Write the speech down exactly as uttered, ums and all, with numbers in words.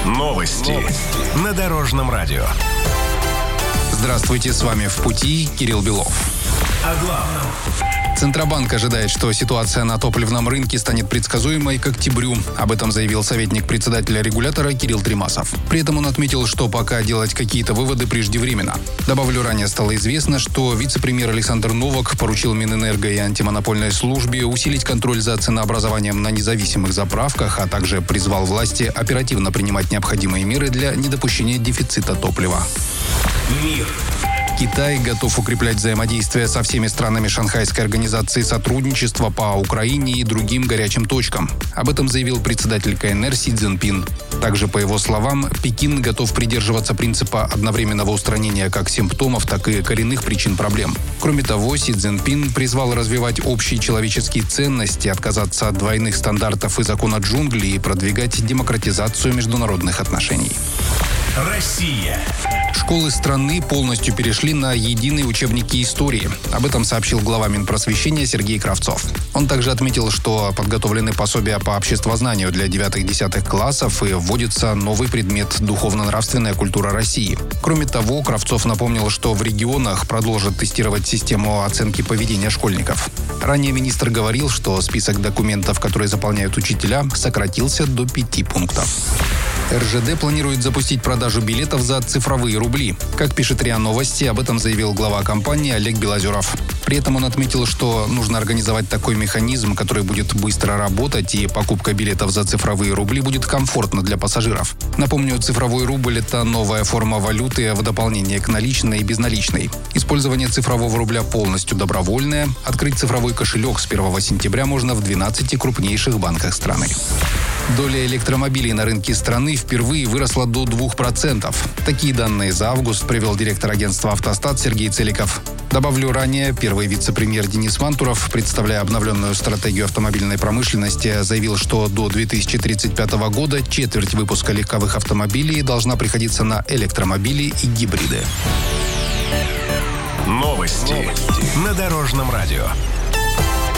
Новости на Дорожном радио. Здравствуйте, с вами «В пути» Кирилл Белов. О главном. Центробанк ожидает, что ситуация на топливном рынке станет предсказуемой к октябрю. Об этом заявил советник председателя регулятора Кирилл Тремасов. При этом он отметил, что пока делать какие-то выводы преждевременно. Добавлю, ранее стало известно, что вице-премьер Александр Новак поручил Минэнерго и антимонопольной службе усилить контроль за ценообразованием на независимых заправках, а также призвал власти оперативно принимать необходимые меры для недопущения дефицита топлива. Мир. Китай готов укреплять взаимодействие со всеми странами Шанхайской организации сотрудничества по Украине и другим горячим точкам. Об этом заявил председатель КНР Си Цзиньпин. Также, по его словам, Пекин готов придерживаться принципа одновременного устранения как симптомов, так и коренных причин проблем. Кроме того, Си Цзиньпин призвал развивать общие человеческие ценности, отказаться от двойных стандартов и закона джунглей и продвигать демократизацию международных отношений. Россия. Школы страны полностью перешли на единые учебники истории. Об этом сообщил глава Минпросвещения Сергей Кравцов. Он также отметил, что подготовлены пособия по обществознанию для девятых-десятых классов и вводится новый предмет «Духовно-нравственная культура России». Кроме того, Кравцов напомнил, что в регионах продолжат тестировать систему оценки поведения школьников. Ранее министр говорил, что список документов, которые заполняют учителя, сократился до пяти пунктов. эр жэ дэ планирует запустить продажу билетов за цифровые рубли. Как пишет РИА Новости, об этом заявил глава компании Олег Белозеров. При этом он отметил, что нужно организовать такой механизм, который будет быстро работать, и покупка билетов за цифровые рубли будет комфортна для пассажиров. Напомню, цифровой рубль – это новая форма валюты в дополнение к наличной и безналичной. Использование цифрового рубля полностью добровольное. Открыть цифровой кошелек с первого сентября можно в двенадцати крупнейших банках страны. Доля электромобилей на рынке страны впервые выросла до двух процентов. Такие данные за август привел директор агентства «Автостат» Сергей Целиков. Добавлю, ранее первый вице-премьер Денис Мантуров, представляя обновленную стратегию автомобильной промышленности, заявил, что до две тысячи тридцать пятого года четверть выпуска легковых автомобилей должна приходиться на электромобили и гибриды. Новости на Дорожном радио.